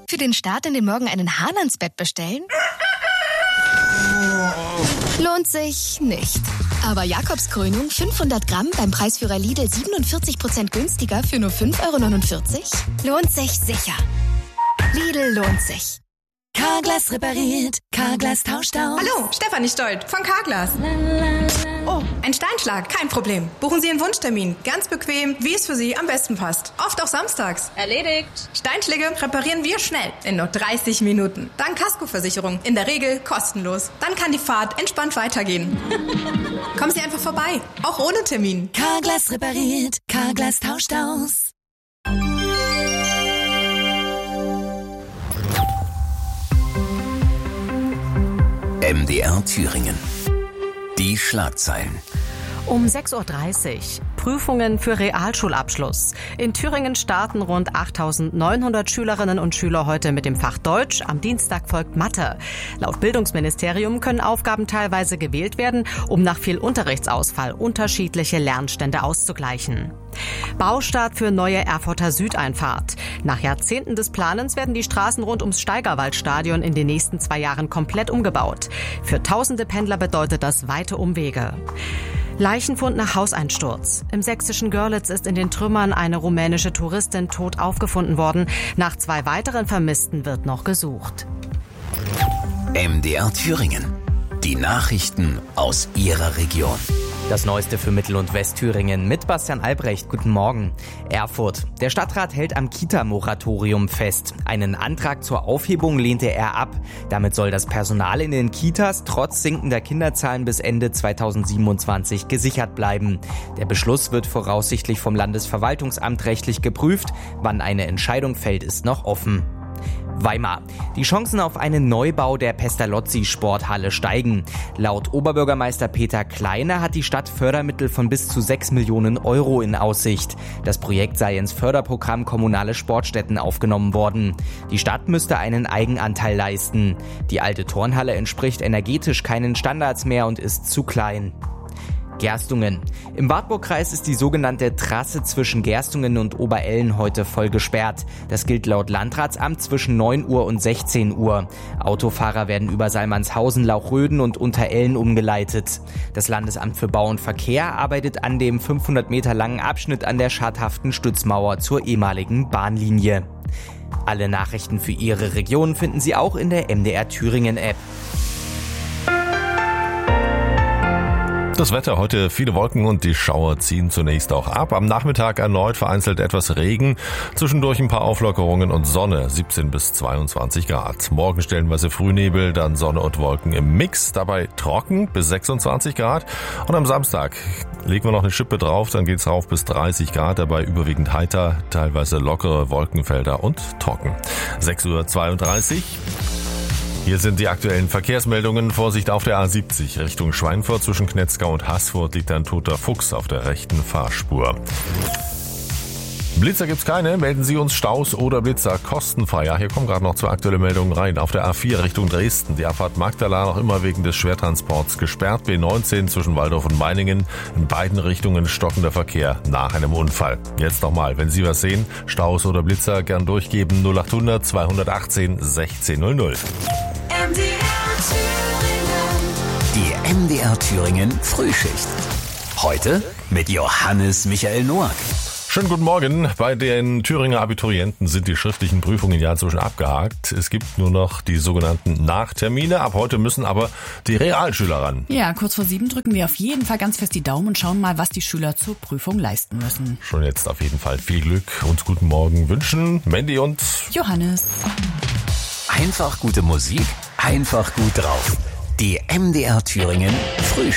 Für den Start in den Morgen einen Hahn ans Bett bestellen? Lohnt sich nicht. Aber Jakobskrönung 500 Gramm beim Preisführer Lidl 47% günstiger für nur 5,49 € lohnt sich sicher. Lidl lohnt sich. Carglass repariert, Carglass tauscht aus. Hallo, Stefanie Stolt von Carglass. Oh, ein Steinschlag, kein Problem. Buchen Sie einen Wunschtermin. Ganz bequem, wie es für Sie am besten passt. Oft auch samstags. Erledigt. Steinschläge reparieren wir schnell, in nur 30 Minuten. Dank Kaskoversicherung, in der Regel kostenlos. Dann kann die Fahrt entspannt weitergehen. Kommen Sie einfach vorbei, auch ohne Termin. Carglass repariert, Carglass tauscht aus. MDR Thüringen. Die Schlagzeilen. Um 6.30 Uhr. Prüfungen für Realschulabschluss. In Thüringen starten rund 8.900 Schülerinnen und Schüler heute mit dem Fach Deutsch. Am Dienstag folgt Mathe. Laut Bildungsministerium können Aufgaben teilweise gewählt werden, um nach viel Unterrichtsausfall unterschiedliche Lernstände auszugleichen. Baustart für neue Erfurter Südeinfahrt. Nach Jahrzehnten des Planens werden die Straßen rund ums Steigerwaldstadion in den nächsten 2 Jahren komplett umgebaut. Für tausende Pendler bedeutet das weite Umwege. Leichenfund nach Hauseinsturz. Im sächsischen Görlitz ist in den Trümmern eine rumänische Touristin tot aufgefunden worden. Nach 2 weiteren Vermissten wird noch gesucht. MDR Thüringen. Die Nachrichten aus Ihrer Region. Das Neueste für Mittel- und Westthüringen mit Bastian Albrecht. Guten Morgen. Erfurt. Der Stadtrat hält am Kita-Moratorium fest. Einen Antrag zur Aufhebung lehnte er ab. Damit soll das Personal in den Kitas trotz sinkender Kinderzahlen bis Ende 2027 gesichert bleiben. Der Beschluss wird voraussichtlich vom Landesverwaltungsamt rechtlich geprüft. Wann eine Entscheidung fällt, ist noch offen. Weimar. Die Chancen auf einen Neubau der Pestalozzi-Sporthalle steigen. Laut Oberbürgermeister Peter Kleine hat die Stadt Fördermittel von bis zu 6 Millionen € in Aussicht. Das Projekt sei ins Förderprogramm Kommunale Sportstätten aufgenommen worden. Die Stadt müsste einen Eigenanteil leisten. Die alte Turnhalle entspricht energetisch keinen Standards mehr und ist zu klein. Gerstungen. Im Wartburgkreis ist die sogenannte Trasse zwischen Gerstungen und Oberellen heute voll gesperrt. Das gilt laut Landratsamt zwischen 9 Uhr und 16 Uhr. Autofahrer werden über Salmanshausen, Lauchröden und Unterellen umgeleitet. Das Landesamt für Bau und Verkehr arbeitet an dem 500 Meter langen Abschnitt an der schadhaften Stützmauer zur ehemaligen Bahnlinie. Alle Nachrichten für Ihre Region finden Sie auch in der MDR Thüringen App. Das Wetter heute, viele Wolken und die Schauer ziehen zunächst auch ab. Am Nachmittag erneut vereinzelt etwas Regen, zwischendurch ein paar Auflockerungen und Sonne, 17 bis 22 Grad. Morgen stellenweise Frühnebel, dann Sonne und Wolken im Mix, dabei trocken bis 26 Grad. Und am Samstag legen wir noch eine Schippe drauf, dann geht's rauf bis 30 Grad, dabei überwiegend heiter, teilweise lockere Wolkenfelder und trocken. 6.32 Uhr. Hier sind die aktuellen Verkehrsmeldungen. Vorsicht auf der A70 Richtung Schweinfurt. Zwischen Knetzgau und Haßfurt liegt ein toter Fuchs auf der rechten Fahrspur. Blitzer gibt's keine. Melden Sie uns Staus oder Blitzer kostenfrei. Ja, hier kommen gerade noch 2 aktuelle Meldungen rein. Auf der A4 Richtung Dresden. Die Abfahrt Magdala noch immer wegen des Schwertransports gesperrt. B19 zwischen Waldorf und Meiningen. In beiden Richtungen stockender Verkehr nach einem Unfall. Jetzt nochmal, wenn Sie was sehen, Staus oder Blitzer, gern durchgeben. 0800 218 1600. Die MDR Thüringen Frühschicht. Heute mit Johannes Michael Noack. Schönen guten Morgen. Bei den Thüringer Abiturienten sind die schriftlichen Prüfungen ja inzwischen abgehakt. Es gibt nur noch die sogenannten Nachtermine. Ab heute müssen aber die Realschüler ran. Ja, kurz vor 7 drücken wir auf jeden Fall ganz fest die Daumen und schauen mal, was die Schüler zur Prüfung leisten müssen. Schon jetzt auf jeden Fall viel Glück und guten Morgen wünschen Mandy und Johannes. Einfach gute Musik, einfach gut drauf. Die MDR Thüringen Frühschicht.